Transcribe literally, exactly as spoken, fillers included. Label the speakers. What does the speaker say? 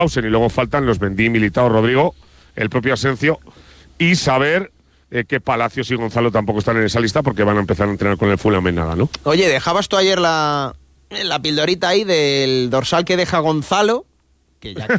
Speaker 1: Pausen, y luego faltan los Mendy, Militao, Rodrigo, el propio Asencio, y saber eh, que Palacios y Gonzalo tampoco están en esa lista porque van a empezar a entrenar con el Fulham en nada, ¿no?
Speaker 2: Oye, dejabas tú ayer la, la pildorita ahí del dorsal que deja Gonzalo, que ya